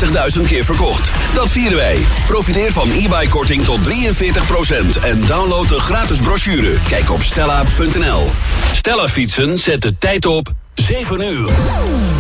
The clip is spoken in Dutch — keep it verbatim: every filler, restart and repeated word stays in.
vijftigduizend keer verkocht. Dat vieren wij. Profiteer van e-buy-korting tot drieënveertig procent en download de gratis brochure. Kijk op stella punt n l. Stella Fietsen zet de tijd op zeven uur.